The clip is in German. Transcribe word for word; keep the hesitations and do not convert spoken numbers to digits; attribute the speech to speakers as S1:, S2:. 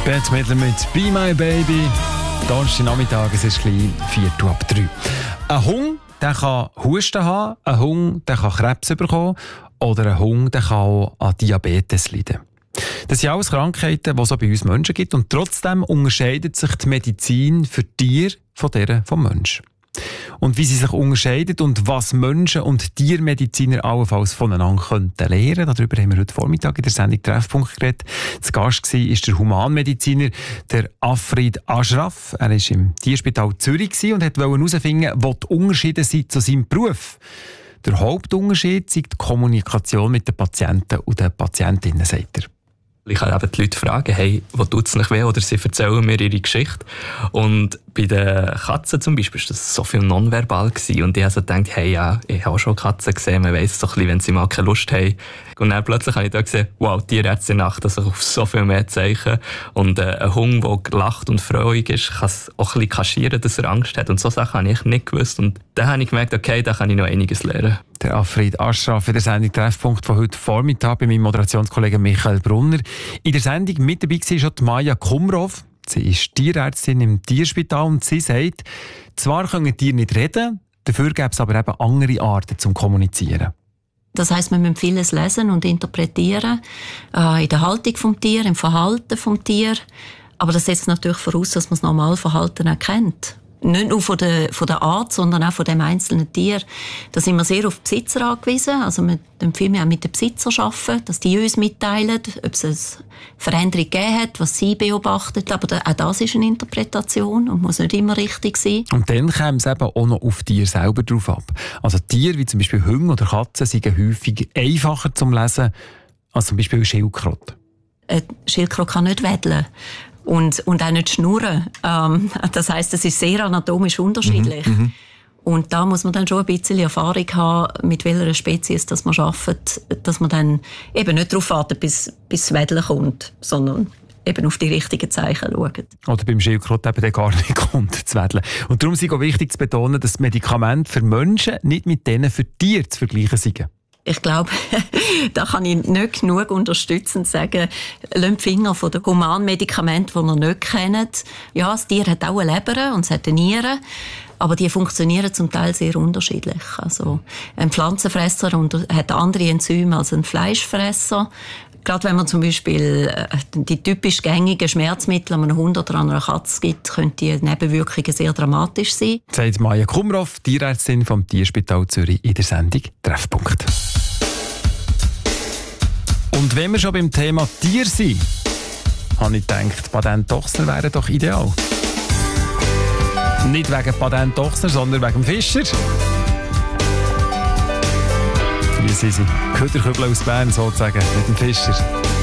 S1: Bette Midler mit «Be My Baby». Donnerstag Nachmittag, es ist gleich Viertel ab drei. Ein Hund, der kann Husten haben, ein Hund, der kann Krebs bekommen oder ein Hund, der kann auch an Diabetes leiden. Das sind alles Krankheiten, die es auch bei uns Menschen gibt, und trotzdem unterscheidet sich die Medizin für Tiere von der vom Menschen. Und wie sie sich unterscheidet und was Menschen und Tiermediziner allenfalls voneinander könnten lernen. Darüber haben wir heute Vormittag in der Sendung Treffpunkt geredet. Zu Gast war der Humanmediziner, der Afrid Ashraf. Er war im Tierspital Zürich und wollte herausfinden, wo die Unterschiede sind zu seinem Beruf. Der Hauptunterschied ist die Kommunikation mit den Patienten und den Patientinnen, sagt er.
S2: Ich kann eben die Leute fragen, hey, wo tut es nicht weh? Oder sie erzählen mir ihre Geschichte. Und bei den Katzen zum Beispiel war das so viel nonverbal gewesen. Und ich habe so gedacht, hey, ja, ich habe auch schon Katzen gesehen, man weiss so ein bisschen, wenn sie mal keine Lust haben. Und dann plötzlich habe ich da gesehen, wow, Tierärztin Nacht, das auf so viel mehr Zeichen. Und äh, ein Hund, der lacht und freudig ist, kann es auch ein bisschen kaschieren, dass er Angst hat. Und so Sachen habe ich nicht gewusst. Und dann habe ich gemerkt, okay, da kann ich noch einiges lernen.
S1: Der Afrid Ashraf in der Sendung Treffpunkt von heute Vormittag bei meinem Moderationskollegen Michael Brunner. In der Sendung mit dabei war schon Maja Kumrov. Sie ist Tierärztin im Tierspital und sie sagt, zwar können Tiere nicht reden, dafür gäbe es aber eben andere Arten zum Kommunizieren.
S3: Das heisst, wir müssen vieles lesen und interpretieren, äh, in der Haltung des Tiers, im Verhalten des Tiers. Aber das setzt natürlich voraus, dass man das Normalverhalten erkennt. Nicht nur von der, von der Art, sondern auch von dem einzelnen Tier. Da sind wir sehr auf die Besitzer angewiesen. Also wir empfehlen wir auch mit den Besitzern arbeiten, dass die uns mitteilen, ob es eine Veränderung gegeben hat, was sie beobachten. Aber auch das ist eine Interpretation und muss nicht immer richtig sein.
S1: Und dann kommt es eben auch noch auf die Tiere selber drauf ab. Also Tiere wie zum Beispiel Hunde oder Katzen sind häufig einfacher zum Lesen als zum Beispiel eine Schildkröte.
S3: Eine Schildkröte kann nicht wedeln. Und, und auch nicht schnurren. Ähm, das heisst, es ist sehr anatomisch unterschiedlich. Mhm, und da muss man dann schon ein bisschen Erfahrung haben, mit welcher Spezies dass man arbeitet, dass man dann eben nicht darauf wartet, bis, bis das Wedeln kommt, sondern eben auf die richtigen Zeichen schaut.
S1: Oder beim Schildkröte eben gar nicht kommt, zu wedeln. Und darum ist es auch wichtig zu betonen, dass Medikamente für Menschen nicht mit denen für Tiere zu vergleichen sind.
S3: Ich glaube, da kann ich nicht genug unterstützend sagen, lasst die Finger von den Humanmedikamenten, die ihr nicht kennt. Ja, das Tier hat auch eine Leber und es hat eine Niere, aber die funktionieren zum Teil sehr unterschiedlich. Also ein Pflanzenfresser hat andere Enzyme als ein Fleischfresser. Gerade wenn man zum Beispiel die typisch gängigen Schmerzmittel an einem Hund oder an einer Katze gibt, können die Nebenwirkungen sehr dramatisch sein.
S1: Sagt Maja Kumrov, Tierärztin vom Tierspital Zürich in der Sendung Treffpunkt. Und wenn wir schon beim Thema Tier sind, habe ich gedacht, Patent Ochsner wäre doch ideal. Nicht wegen Patent Ochsner, sondern wegen dem Fischer. Hier sind sie, Köderkübel aus Bern sozusagen, mit dem Fischer.